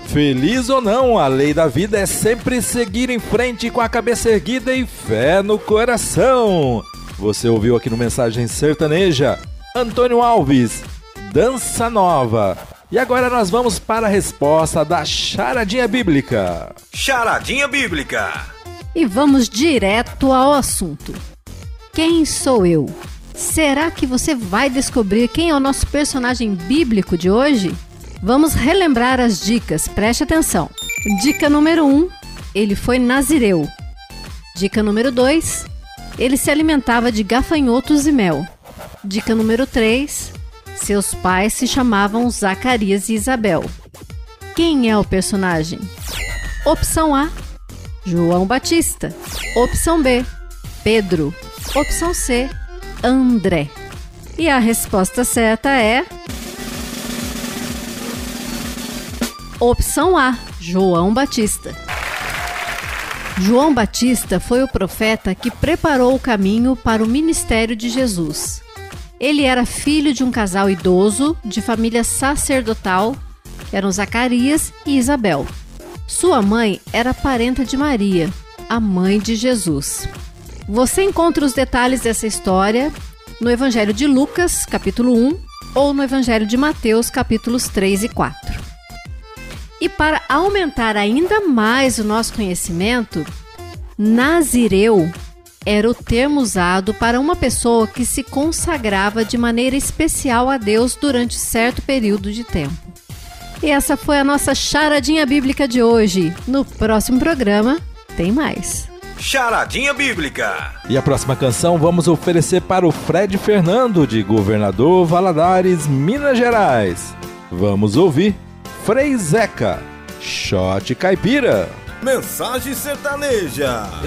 Feliz ou não, a lei da vida é sempre seguir em frente com a cabeça erguida e fé no coração. Você ouviu aqui no Mensagem Sertaneja, Antônio Alves, Dança Nova. E agora nós vamos para a resposta da Charadinha Bíblica. Charadinha Bíblica. E vamos direto ao assunto. Quem sou eu? Será que você vai descobrir quem é o nosso personagem bíblico de hoje? Vamos relembrar as dicas, preste atenção. Dica número 1, ele foi nazireu. Dica número 2, ele se alimentava de gafanhotos e mel. Dica número 3, seus pais se chamavam Zacarias e Isabel. Quem é o personagem? Opção A, João Batista. Opção B, Pedro. Opção C, André. E a resposta certa é... Opção A, João Batista. João Batista foi o profeta que preparou o caminho para o ministério de Jesus. Ele era filho de um casal idoso de família sacerdotal, que eram Zacarias e Isabel. Sua mãe era parenta de Maria, a mãe de Jesus. Você encontra os detalhes dessa história no Evangelho de Lucas, capítulo 1, ou no Evangelho de Mateus, capítulos 3 e 4. E para aumentar ainda mais o nosso conhecimento, nazireu era o termo usado para uma pessoa que se consagrava de maneira especial a Deus durante certo período de tempo. E essa foi a nossa charadinha bíblica de hoje. No próximo programa, tem mais. Charadinha Bíblica. E a próxima canção vamos oferecer para o Fred Fernando, de Governador Valadares, Minas Gerais. Vamos ouvir Frei Zeca, Shot Caipira. Mensagem Sertaneja.